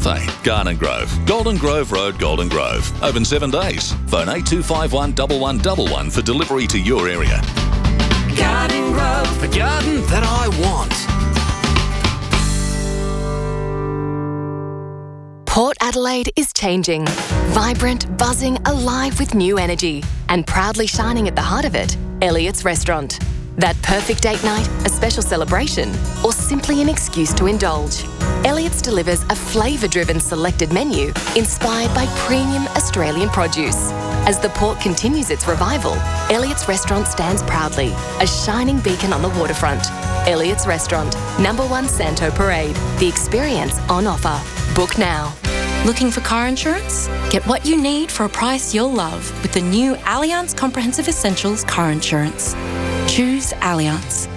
Pathé, Garden Grove, Golden Grove Road, Golden Grove. Open 7 days. Phone 8251 1111 for delivery to your area. Garden Grove, the garden that I want. Port Adelaide is changing. Vibrant, buzzing, alive with new energy. And proudly shining at the heart of it, Elliott's Restaurant. That perfect date night, a special celebration, or simply an excuse to indulge. Elliott's delivers a flavour-driven selected menu inspired by premium Australian produce. As the port continues its revival, Elliott's Restaurant stands proudly, a shining beacon on the waterfront. Elliott's Restaurant, number 1 Santo Parade. The experience on offer. Book now. Looking for car insurance? Get what you need for a price you'll love with the new Allianz Comprehensive Essentials car insurance. Choose Allianz.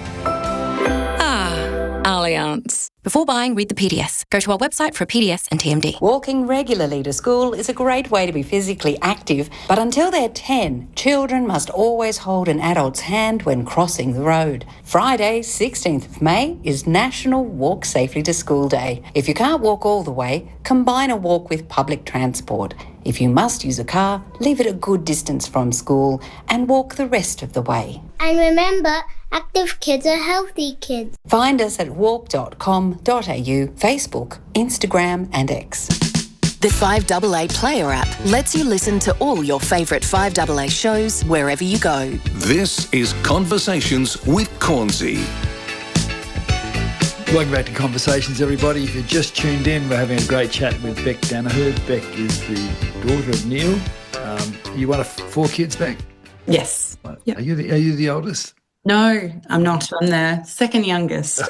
Allianz. Before buying, read the PDS. Go to our website for a PDS and TMD. Walking regularly to school is a great way to be physically active, but until they're 10, children must always hold an adult's hand when crossing the road. Friday, 16th of May, is National Walk Safely to School Day. If you can't walk all the way, combine a walk with public transport. If you must use a car, leave it a good distance from school and walk the rest of the way. And remember, active kids are healthy kids. Find us at walk.com.au, Facebook, Instagram and X. The 5AA Player app lets you listen to all your favourite 5AA shows wherever you go. This is Conversations with Cornsey. Welcome back to Conversations, everybody. If you've just tuned in, we're having a great chat with Beck Danaher. Beck is the daughter of Neil. You one of 4 kids, Beck? Yes. Yep. Are you the oldest? No, I'm not. I'm the second youngest.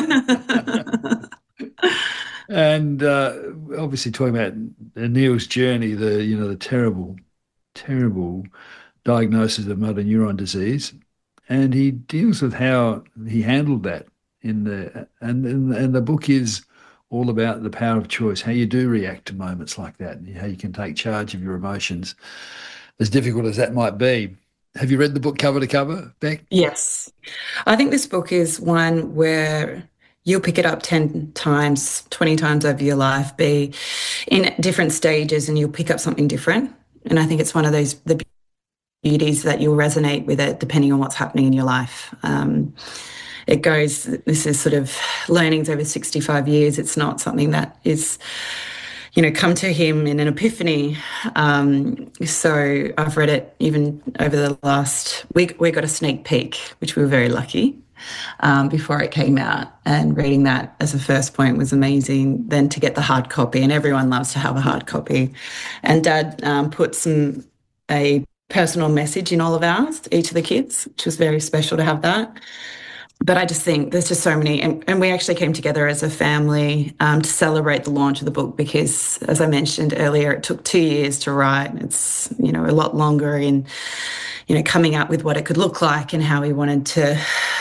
And obviously talking about Neil's journey, the terrible diagnosis of motor neuron disease, and he deals with how he handled that and the book is all about the power of choice, how you do react to moments like that, and how you can take charge of your emotions, as difficult as that might be. Have you read the book cover to cover, Beck? Yes. I think this book is one where you'll pick it up 10 times, 20 times over your life, be in different stages, and you'll pick up something different. And I think it's one of the beauties that you'll resonate with it depending on what's happening in your life. This is sort of learnings over 65 years. It's not something that is, come to him in an epiphany. So I've read it even over the last week. We got a sneak peek, which we were very lucky, before it came out. And reading that as a first point was amazing. Then to get the hard copy, and everyone loves to have a hard copy. And Dad put a personal message in all of ours, each of the kids, which was very special to have that. But I just think there's just so many, and we actually came together as a family to celebrate the launch of the book because, as I mentioned earlier, it took 2 years to write. It's, a lot longer in, coming up with what it could look like and how we wanted to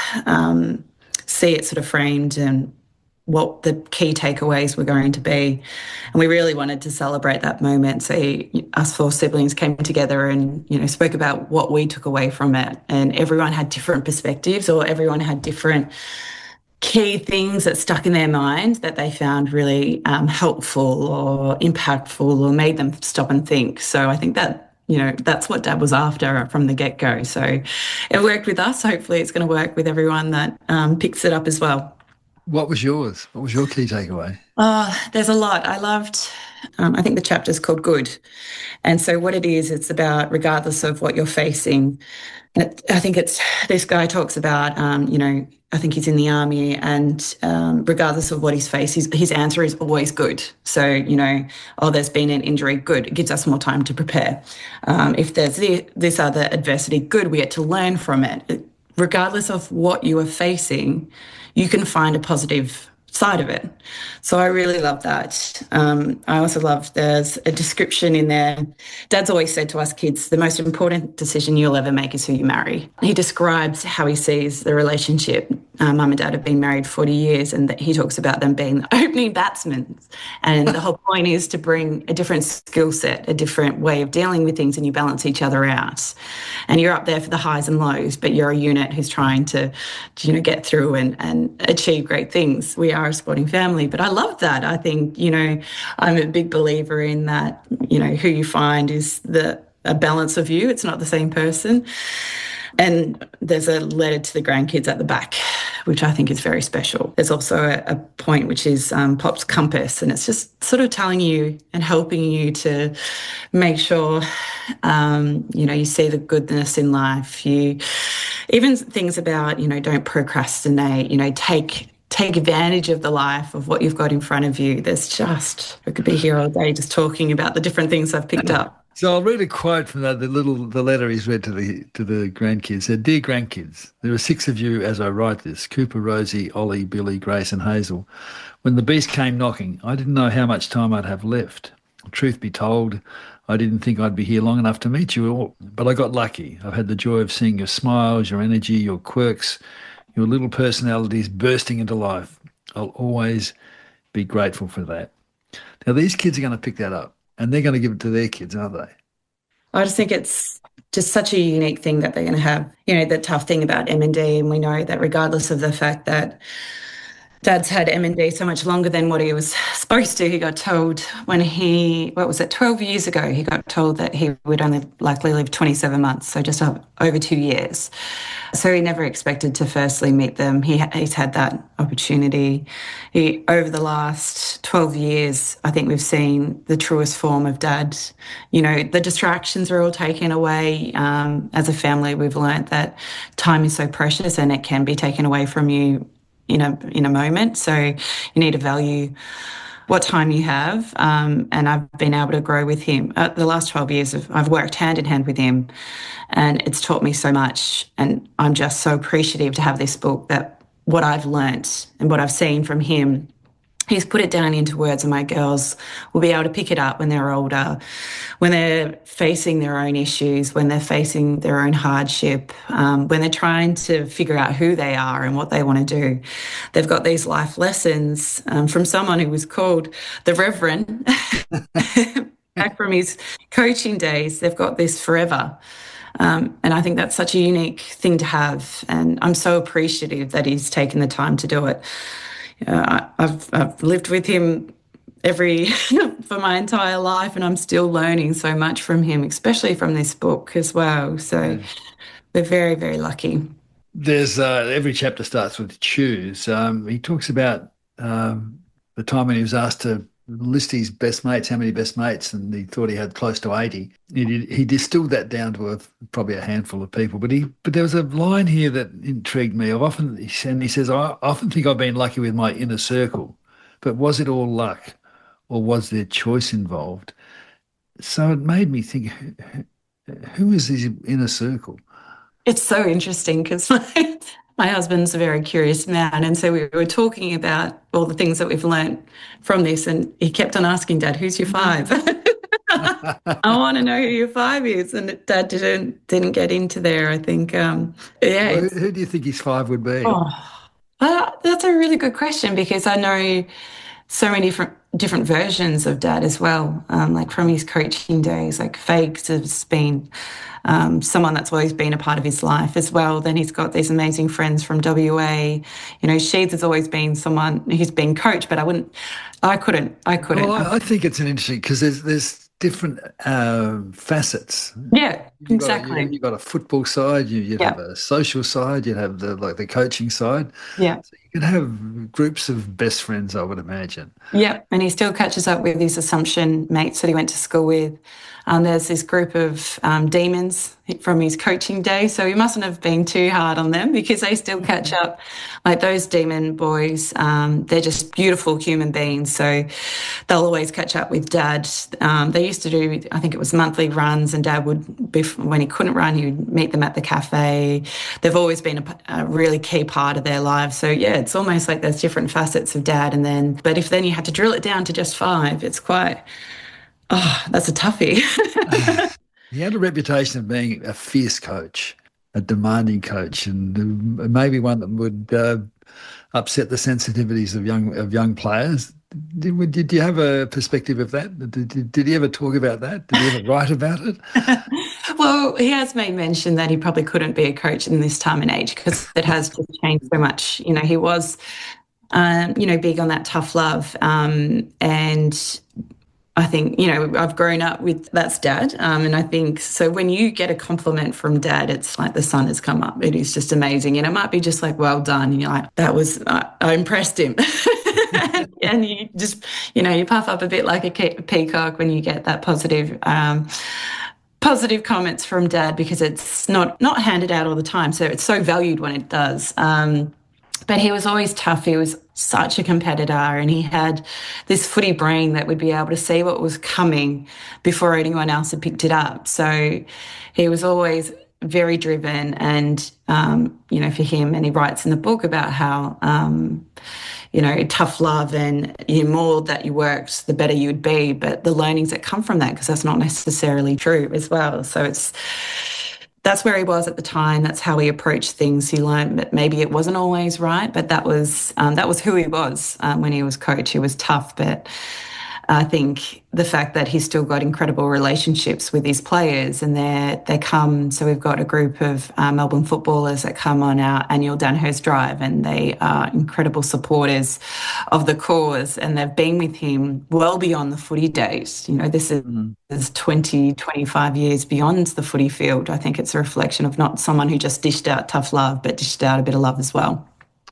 see it sort of framed and what the key takeaways were going to be. And we really wanted to celebrate that moment. So us 4 siblings came together and, spoke about what we took away from it. And everyone had different perspectives, or everyone had different key things that stuck in their mind that they found really helpful or impactful or made them stop and think. So I think that, that's what Dad was after from the get-go. So it worked with us. Hopefully it's going to work with everyone that picks it up as well. What was yours? What was your key takeaway? There's a lot. I loved, I think the chapter's called Good. And so what it is, it's about regardless of what you're facing. I think this guy talks about, I think he's in the army, and regardless of what he's faced, his answer is always good. So, there's been an injury, good. It gives us more time to prepare. If there's this other adversity, good, we get to learn from it. Regardless of what you are facing, you can find a positive side of it. So I really love that. I also love there's a description in there. Dad's always said to us kids, the most important decision you'll ever make is who you marry. He describes how he sees the relationship Mum and Dad have been married 40 years, and he talks about them being the opening batsmen. And the whole point is to bring a different skill set, a different way of dealing with things, and you balance each other out. And you're up there for the highs and lows, but you're a unit who's trying to get through and achieve great things. We are a sporting family, but I love that. I think, I'm a big believer in that, who you find is a balance of you. It's not the same person. And there's a letter to the grandkids at the back, which I think is very special. There's also a point which is Pop's compass, and it's just sort of telling you and helping you to make sure, you see the goodness in life. Even things about, don't procrastinate, take advantage of the life of what you've got in front of you. I could be here all day just talking about the different things I've picked up. So I'll read a quote from the letter he's read to the grandkids. It said, "Dear grandkids, there are 6 of you as I write this: Cooper, Rosie, Ollie, Billy, Grace and Hazel. When the beast came knocking, I didn't know how much time I'd have left. Truth be told, I didn't think I'd be here long enough to meet you all, but I got lucky. I've had the joy of seeing your smiles, your energy, your quirks, your little personalities bursting into life. I'll always be grateful for that." Now, these kids are going to pick that up, and they're going to give it to their kids, aren't they? I just think it's just such a unique thing that they're going to have. The tough thing about M&D, and we know that regardless of the fact that Dad's had M&D so much longer than what he was supposed to, he got told when 12 years ago, he got told that he would only likely live 27 months, so just over 2 years. So he never expected to firstly meet them. He's had that opportunity. Over the last 12 years, I think we've seen the truest form of Dad. The distractions are all taken away. As a family, we've learnt that time is so precious and it can be taken away from you in a moment. So you need to value what time you have. And I've been able to grow with him. The last 12 years, I've worked hand in hand with him, and it's taught me so much. And I'm just so appreciative to have this book, that what I've learnt and what I've seen from him, he's put it down into words, and my girls will be able to pick it up when they're older, when they're facing their own issues, when they're facing their own hardship, when they're trying to figure out who they are and what they want to do. They've got these life lessons from someone who was called the Reverend back from his coaching days. They've got this forever. And I think that's such a unique thing to have. And I'm so appreciative that he's taken the time to do it. I've lived with him for my entire life, and I'm still learning so much from him, especially from this book as well. So we're very, very lucky. There's every chapter starts with choose. He talks about the time when he was asked to list his best mates, how many best mates, and he thought he had close to 80. He distilled that down to probably a handful of people. But there was a line here that intrigued me. He says, I often think I've been lucky with my inner circle, but was it all luck, or was there choice involved? So it made me think, who is his inner circle? It's so interesting because my husband's a very curious man, and so we were talking about all the things that we've learnt from this, and he kept on asking, Dad, who's your 5? I want to know who your 5 is, and Dad didn't get into there, I think. Well, who do you think his 5 would be? That's a really good question, because I know so many different versions of Dad as well, like from his coaching days. Like Fags has been someone that's always been a part of his life as well. Then he's got these amazing friends from WA. Sheeds has always been someone who's been coached, but I couldn't. Well, I think it's an interesting, because there's different facets. Yeah, exactly. You've got a football side, you have a social side, you have the coaching side. Yeah. So you can have groups of best friends, I would imagine. Yeah, and he still catches up with his Assumption mates that he went to school with. There's this group of demons from his coaching day, so he mustn't have been too hard on them, because they still catch up. Like those demon boys, they're just beautiful human beings, so they'll always catch up with Dad. They used to do, I think it was monthly runs, and Dad would, when he couldn't run, he would meet them at the cafe. They've always been a really key part of their lives. So yeah, it's almost like there's different facets of Dad, but if then you had to drill it down to just 5, it's quite... that's a toughie. He had a reputation of being a fierce coach. a demanding coach, and maybe one that would upset the sensitivities of young players. Did you have a perspective of that? Did he ever talk about that? Did he ever write about it? Well, he has made mention that he probably couldn't be a coach in this time and age because it has just changed so much. You know, he was, big on that tough love, and I think, I've grown up with, that's Dad. And I think, so when you get a compliment from Dad, it's like the sun has come up. It is just amazing. And it might be just like, well done. And you're like, I impressed him. and you just, you puff up a bit like a peacock when you get that positive comments from Dad, because it's not handed out all the time. So it's so valued when it does. But he was always tough. He was such a competitor, and he had this footy brain that would be able to see what was coming before anyone else had picked it up. So he was always very driven, and, for him, and he writes in the book about how, tough love, and the more that you worked, the better you would be, but the learnings that come from that, because that's not necessarily true as well. So that's where he was at the time. That's how he approached things. He learned that maybe it wasn't always right, but that was who he was when he was coach. He was tough, but I think the fact that he's still got incredible relationships with his players, and they come. So we've got a group of Melbourne footballers that come on our annual Danhurst Drive, and they are incredible supporters of the cause, and they've been with him well beyond the footy days. This is 20, 25 years beyond the footy field. I think it's a reflection of not someone who just dished out tough love, but dished out a bit of love as well.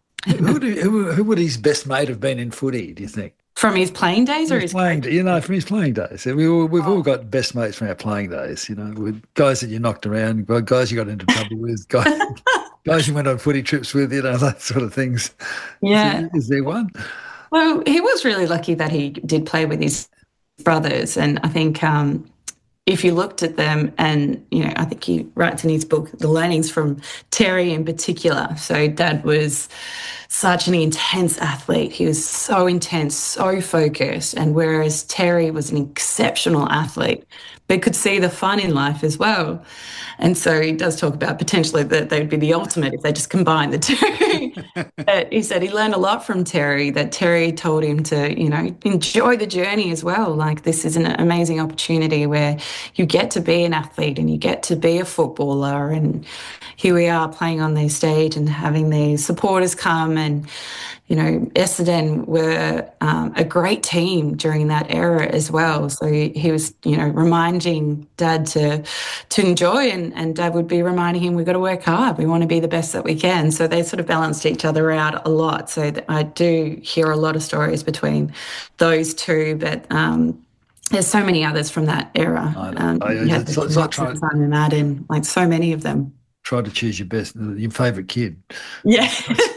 Who would his best mate have been in footy, do you think? From his playing days, or his playing? From his playing days. We've all got best mates from our playing days. With guys that you knocked around, guys you got into trouble with, guys you went on footy trips with, that sort of things. Yeah. Is there one? Well, he was really lucky that he did play with his brothers, and I think if you looked at them, and I think he writes in his book the learnings from Terry in particular. So Dad was such an intense athlete. He was so intense, so focused, and whereas Terry was an exceptional athlete, but could see the fun in life as well. And so he does talk about potentially that they would be the ultimate if they just combined the two. But he said he learned a lot from Terry, that Terry told him to, enjoy the journey as well. Like, this is an amazing opportunity where you get to be an athlete and you get to be a footballer. And here we are playing on the stage and having these supporters come, and, Essendon were a great team during that era as well. So he was, reminding Dad to enjoy, and Dad would be reminding him, we've got to work hard. We want to be the best that we can. So they sort of balanced each other out a lot. So I do hear a lot of stories between those two, but there's so many others from that era. It's like Adam, like so many of them. Try to choose your favourite kid. Yeah.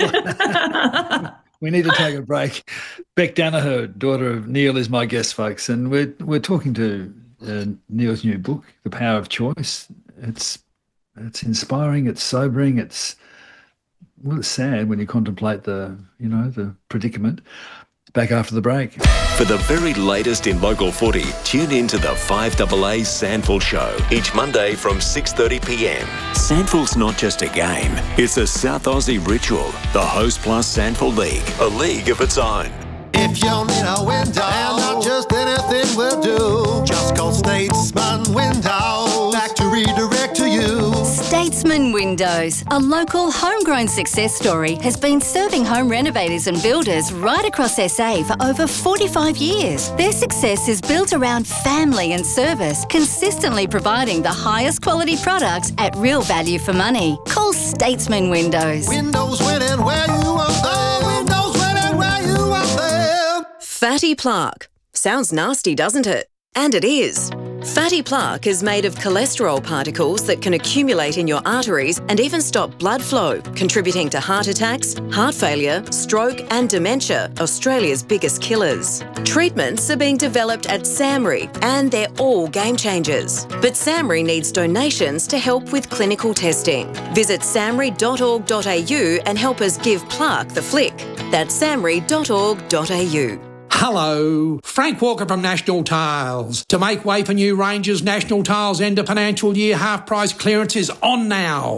We need to take a break. Beck Danaher, daughter of Neil, is my guest, folks, and we're talking to Neil's new book, The Power of Choice. It's inspiring. It's sobering. It's sad when you contemplate the predicament. Back after the break. For the very latest in local footy, tune in to the 5AA SANFL Show each Monday from 6:30pm. SANFL's not just a game, it's a South Aussie ritual. The Host Plus SANFL League, a league of its own. If you need a window, and not just anything will do, just call Statesman Windows back to redirect to you. Statesman Windows, a local homegrown success story, has been serving home renovators and builders right across SA for over 45 years. Their success is built around family and service, consistently providing the highest quality products at real value for money. Call Statesman Windows. Windows winning where you want them. Windows winning where you want them. Fatty plaque. Sounds nasty, doesn't it? And it is. Fatty plaque is made of cholesterol particles that can accumulate in your arteries and even stop blood flow, contributing to heart attacks, heart failure, stroke and dementia, Australia's biggest killers. Treatments are being developed at SAMRI and they're all game changers. But SAMRI needs donations to help with clinical testing. Visit samri.org.au and help us give plaque the flick. That's samri.org.au. Hello, Frank Walker from National Tiles. To make way for new ranges, National Tiles end of financial year half price clearance is on now.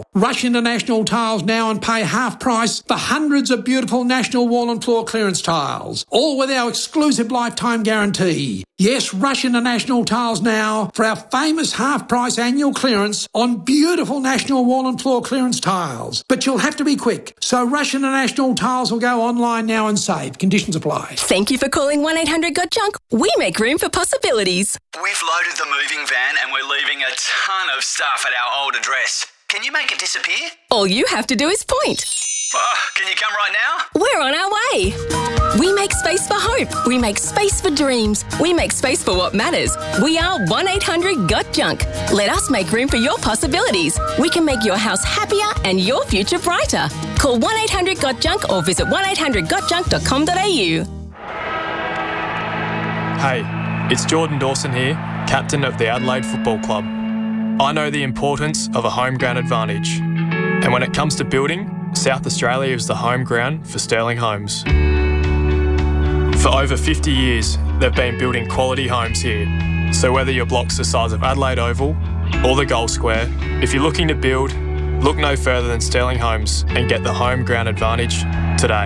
Rush into National Tiles now and pay half price for hundreds of beautiful National wall and floor clearance tiles, all with our exclusive lifetime guarantee. Yes, rush into National Tiles now for our famous half-price annual clearance on beautiful National wall and floor clearance tiles. But you'll have to be quick, so rush into National Tiles or go online now and save. Conditions apply. Thank you for calling 1-800-GOT-JUNK. We make room for possibilities. We've loaded the moving van and we're leaving a ton of stuff at our old address. Can you make it disappear? All you have to do is point. Can you come right now? We're on our way. We make space for hope. We make space for dreams. We make space for what matters. We are 1-800-GOT-JUNK. Let us make room for your possibilities. We can make your house happier and your future brighter. Call 1-800-GOT-JUNK or visit 1-800-GOT-JUNK.com.au. Hey, it's Jordan Dawson here, captain of the Adelaide Football Club. I know the importance of a home ground advantage. And when it comes to building, South Australia is the home ground for Sterling Homes. For over 50 years, they've been building quality homes here. So whether your block's the size of Adelaide Oval or the Gold Square, if you're looking to build, look no further than Sterling Homes and get the home ground advantage today.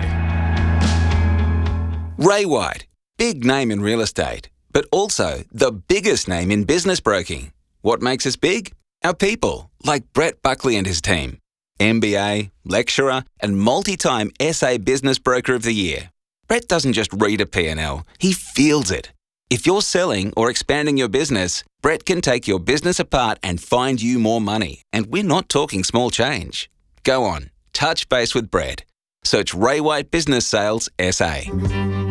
Ray White, big name in real estate, but also the biggest name in business broking. What makes us big? Our people, like Brett Buckley and his team. MBA, lecturer, and multi-time SA Business Broker of the Year. Brett doesn't just read a P&L, he feels it. If you're selling or expanding your business, Brett can take your business apart and find you more money. And we're not talking small change. Go on, touch base with Brett. Search Ray White Business Sales SA.